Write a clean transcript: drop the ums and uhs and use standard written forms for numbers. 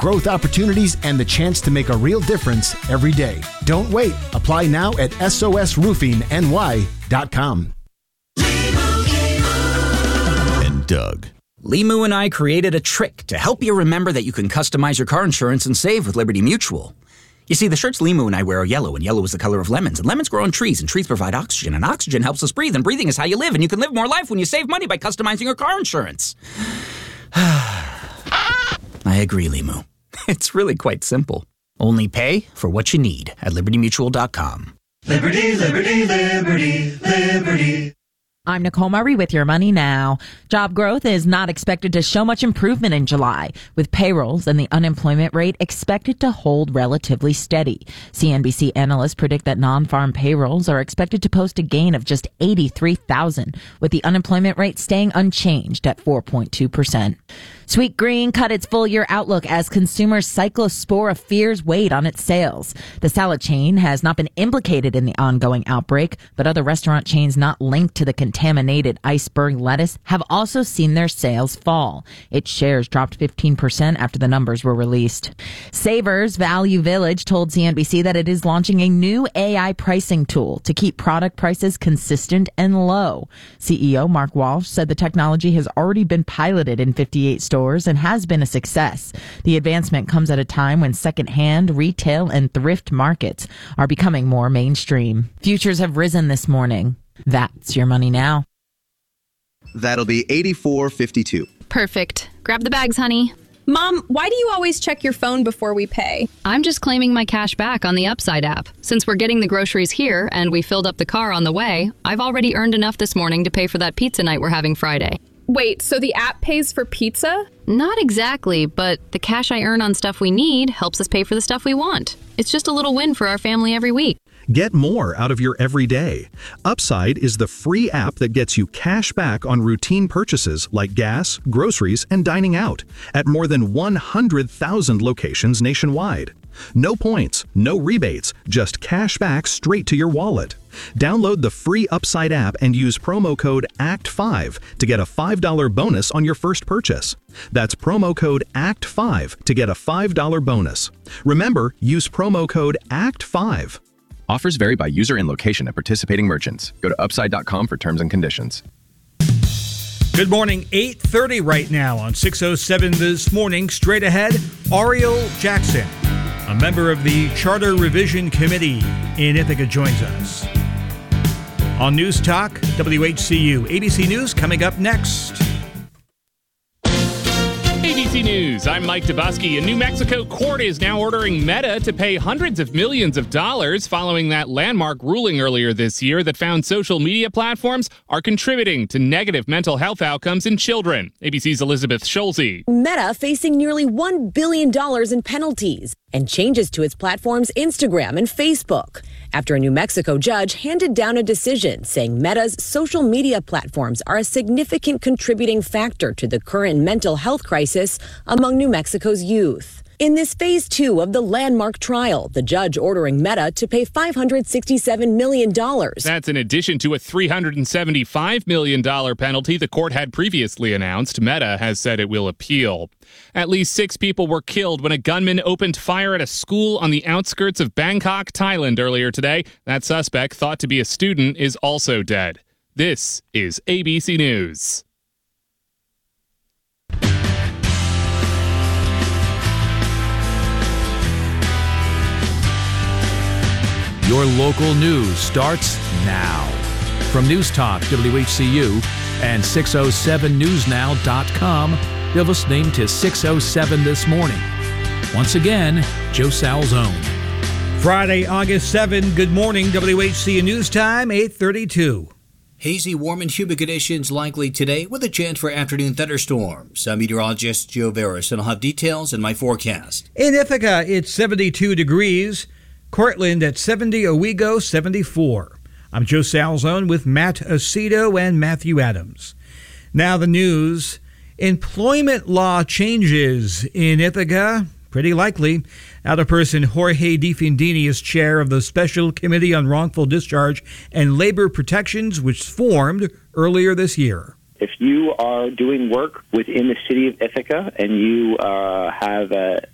growth opportunities, and the chance to make a real difference every day. Don't wait. Apply now at sosroofingny.com. And Doug. Limu and I created a trick to help you remember that you can customize your car insurance and save with Liberty Mutual. You see, the shirts Limu and I wear are yellow, and yellow is the color of lemons, and lemons grow on trees, and trees provide oxygen, and oxygen helps us breathe, and breathing is how you live, and you can live more life when you save money by customizing your car insurance. I agree, Limu. It's really quite simple. Only pay for what you need at libertymutual.com. Liberty, liberty, liberty, liberty. I'm Nicole Murray with Your Money Now. Job growth is not expected to show much improvement in July, with payrolls and the unemployment rate expected to hold relatively steady. CNBC analysts predict that non-farm payrolls are expected to post a gain of just 83,000, with the unemployment rate staying unchanged at 4.2%. Sweet Green cut its full-year outlook as consumer cyclospora fears weighed on its sales. The salad chain has not been implicated in the ongoing outbreak, but other restaurant chains not linked to the contaminated iceberg lettuce have also seen their sales fall. Its shares dropped 15% after the numbers were released. Savers Value Village told CNBC that it is launching a new AI pricing tool to keep product prices consistent and low. CEO Mark Walsh said the technology has already been piloted in 58 stores and has been a success. The advancement comes at a time when secondhand, retail, and thrift markets are becoming more mainstream. Futures have risen this morning. That's Your Money Now. That'll be $84.52. Perfect. Grab the bags, honey. Mom, why do you always check your phone before we pay? I'm just claiming my cash back on the Upside app. Since we're getting the groceries here and we filled up the car on the way, I've already earned enough this morning to pay for that pizza night we're having Friday. Wait, so the app pays for pizza? Not exactly, but the cash I earn on stuff we need helps us pay for the stuff we want. It's just a little win for our family every week. Get more out of your everyday. Upside is the free app that gets you cash back on routine purchases like gas, groceries, and dining out at more than 100,000 locations nationwide. No points, no rebates, just cash back straight to your wallet. Download the free Upside app and use promo code ACT5 to get a $5 bonus on your first purchase. That's promo code ACT5 to get a $5 bonus. Remember, use promo code ACT5. Offers vary by user and location at participating merchants. Go to upside.com for terms and conditions. Good morning, 8:30 right now on 607 This Morning. Straight ahead, Ariel Jackson, a member of the Charter Revision Committee in Ithaca, joins us. On News Talk, WHCU. ABC News coming up next. ABC News, I'm Mike Dubusky. A New Mexico court is now ordering Meta to pay hundreds of millions of dollars following that landmark ruling earlier this year that found social media platforms are contributing to negative mental health outcomes in children. ABC's Elizabeth Schulze. Meta facing nearly $1 billion in penalties and changes to its platforms Instagram and Facebook after a New Mexico judge handed down a decision saying Meta's social media platforms are a significant contributing factor to the current mental health crisis among New Mexico's youth. In this phase 2 of the landmark trial, the judge ordering Meta to pay $567 million. That's in addition to a $375 million penalty the court had previously announced. Meta has said it will appeal. At least 6 people were killed when a gunman opened fire at a school on the outskirts of Bangkok, Thailand earlier today. That suspect, thought to be a student, is also dead. This is ABC News. Your local news starts now. From News Talk, WHCU, and 607newsnow.com, you're listening to 607 This Morning. Once again, Joe Salzone. Friday, August 7, good morning, WHCU News Time, 8:32. Hazy, warm, and humid conditions likely today with a chance for afternoon thunderstorms. I'm meteorologist Joe Veras, and I'll have details in my forecast. In Ithaca, it's 72 degrees. Cortland at 70, Owego 74. I'm Joe Salzone with Matt Aceto and Matthew Adams. Now the news. Employment law changes in Ithaca. Pretty likely. Alderperson Jorge DeFindini is chair of the Special Committee on Wrongful Discharge and Labor Protections, which formed earlier this year. If you are doing work within the city of Ithaca and you have